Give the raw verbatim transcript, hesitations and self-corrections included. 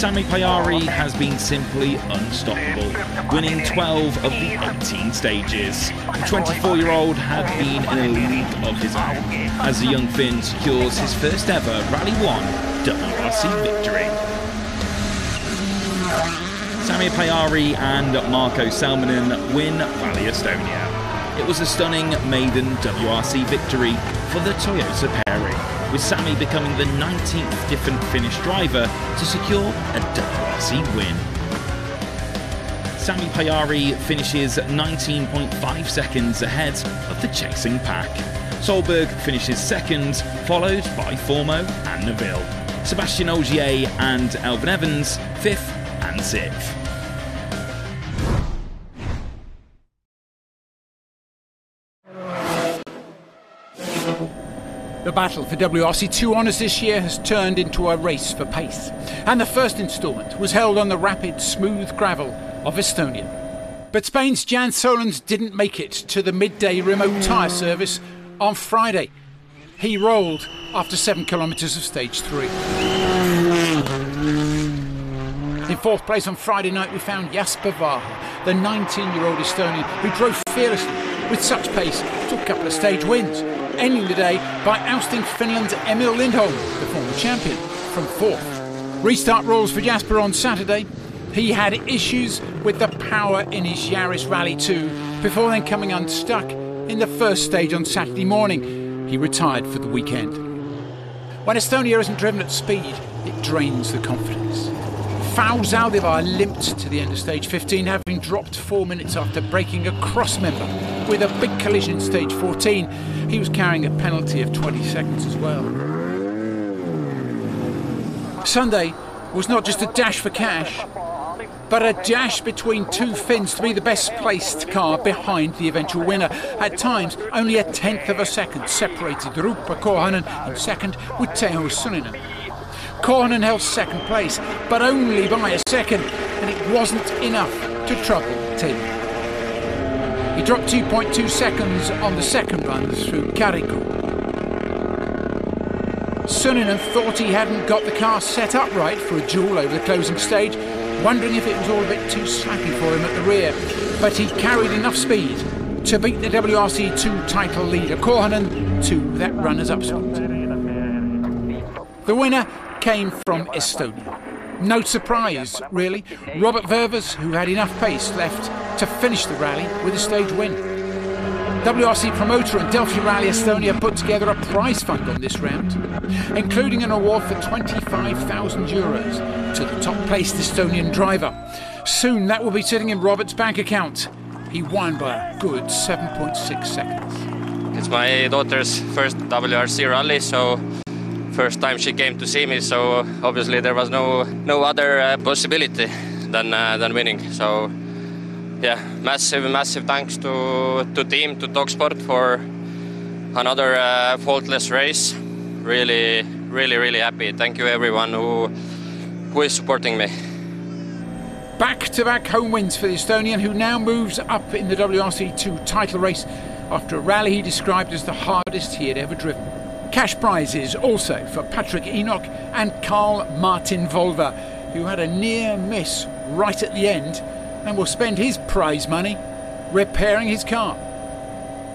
Sami Pajari has been simply unstoppable, winning twelve of the eighteen stages. The twenty-four-year-old had been in a league of his own, as the young Finn secures his first ever Rally one W R C victory. Sami Pajari and Marko Salminen win Rally Estonia. It was a stunning maiden W R C victory for the Toyota pairing, with Sami becoming the nineteenth different Finnish driver to secure a W R C win. Sami Pajari finishes nineteen point five seconds ahead of the chasing pack. Solberg finishes second, followed by Formo and Neville. Sebastian Ogier and Elfyn Evans fifth and sixth. The battle for W R C two honours this year has turned into a race for pace, and the first instalment was held on the rapid, smooth gravel of Estonia. But Spain's Jan Solans didn't make it to the midday remote tyre service on Friday. He rolled after seven kilometres of stage three. In fourth place on Friday night we found Jasper Vaha, the nineteen-year-old Estonian who drove fearlessly with such pace, took a couple of stage wins, ending the day by ousting Finland's Emil Lindholm, the former champion, from fourth. Restart rules for Jasper on Saturday. He had issues with the power in his Yaris Rally two before then coming unstuck in the first stage on Saturday morning. He retired for the weekend. When Estonia isn't driven at speed, it drains the confidence. Fau Zaldivar limped to the end of stage fifteen, having dropped four minutes after breaking a cross member with a big collision in stage fourteen. He was carrying a penalty of twenty seconds as well. Sunday was not just a dash for cash, but a dash between two Finns to be the best placed car behind the eventual winner. At times, only a tenth of a second separated Rupert Korhonen in second with Teuvo Suninen. Korhonen held second place, but only by a second, and it wasn't enough to trouble Tim. He dropped two point two seconds on the second run through Kariku. Suninen thought he hadn't got the car set up right for a duel over the closing stage, wondering if it was all a bit too slappy for him at the rear, but he carried enough speed to beat the W R C two title leader Korhonen to that runner's up spot. The winner came from Estonia. No surprise, really. Robert Ververs, who had enough pace left to finish the rally with a stage win. W R C promoter and Delphi Rally Estonia put together a prize fund on this round, including an award for twenty-five thousand euros to the top-placed Estonian driver. Soon that will be sitting in Robert's bank account. He won by a good seven point six seconds. It's my daughter's first W R C rally, so first time she came to see me, so obviously there was no no other uh, possibility than uh, than winning. So yeah, massive massive thanks to to team, to Talksport for another uh, faultless race. Really really really happy. Thank you everyone who who is supporting me. Back-to-back home wins for the Estonian, who now moves up in the W R C two title race after a rally he described as the hardest he had ever driven. Cash prizes also for Patrick Enoch and Carl Martin Volva, who had a near miss right at the end and will spend his prize money repairing his car.